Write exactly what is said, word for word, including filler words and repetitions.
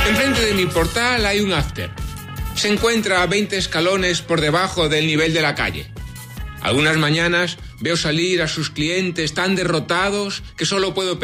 Enfrente de mi portal hay un after. Se encuentra a veinte escalones por debajo del nivel de la calle. Algunas mañanas veo salir a sus clientes tan derrotados que solo puedo